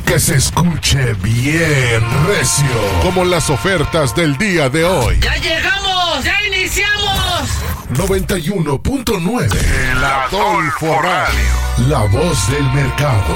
que se escuche bien recio, como las ofertas del día de hoy. ¡Ya llegamos! ¡Ya iniciamos! 91.9 El Adolfo Radio, la voz del mercado.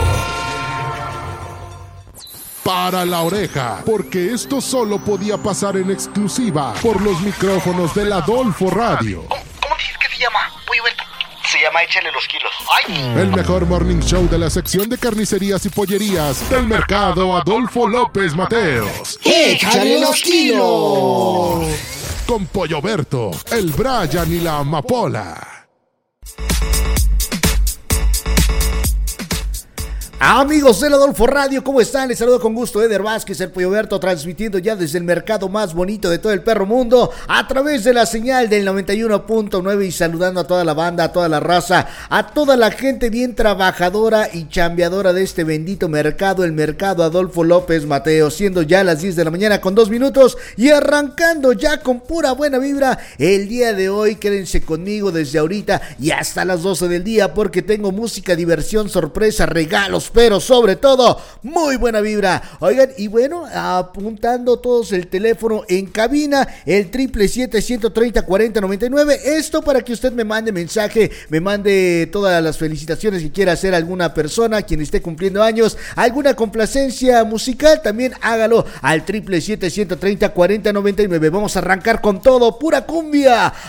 Para la oreja, porque esto solo podía pasar en exclusiva por los micrófonos del Adolfo Radio. ¿Cómo dices que se llama? Pollo Berto. Se llama Échale los kilos. ¡Ay! El mejor morning show de la sección de carnicerías y pollerías del mercado Adolfo López Mateos. ¡Échale los kilos! Con Pollo Berto, el Brian y la Amapola. Amigos del Adolfo Radio, ¿cómo están? Les saludo con gusto Eder Vázquez, el Pollo Berto, transmitiendo ya desde el mercado más bonito de todo el perro mundo, a través de la señal del 91.9 y saludando a toda la banda, a toda la raza, a toda la gente bien trabajadora y chambeadora de este bendito mercado, el mercado Adolfo López Mateo, siendo ya las 10 de la mañana con 2 minutos y arrancando ya con pura buena vibra el día de hoy. Quédense conmigo desde ahorita y hasta las 12 del día porque tengo música, diversión, sorpresa, regalos, pero sobre todo, muy buena vibra. Oigan, y bueno, apuntando todos el teléfono en cabina, el 777-130-4099. Esto para que usted me mande mensaje, me mande todas las felicitaciones que quiera hacer alguna persona, quien esté cumpliendo años, alguna complacencia musical, también hágalo al 777-130-4099. Vamos a arrancar con todo, pura cumbia.